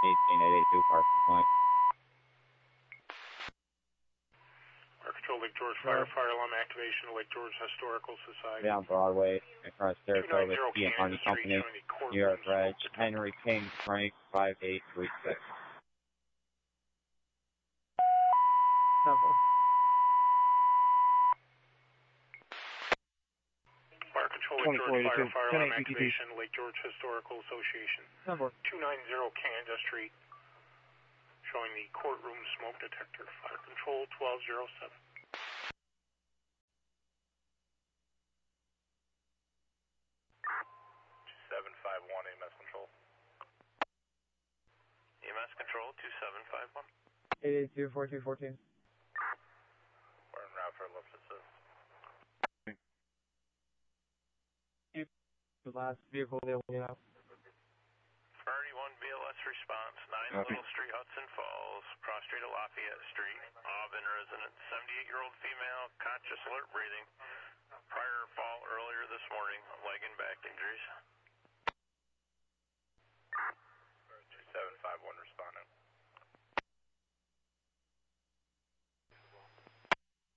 1882 Park Point. Fire Control, Lake George Fire, fire alarm activation, Lake George Historical Society. Down Broadway, across territory with 290 P and Harney Kansas Street, Company, showing the courtroom New York Reg, smoke Henry King Frank 5836. Number. Fire Control, Lake George Fire, fire alarm activation, Lake George Historical Association. Number. 290 Kansas Street, showing the courtroom smoke detector. Fire Control 1207. 2751 EMS Control. EMS Control 2751. 882-4214. We're en route for lift assist. The last vehicle they will get out. 31 BLS response, 9 Little Street, Hudson Falls, cross street of Lafayette Street. Auburn resident, 78-year-old female, conscious, alert, breathing.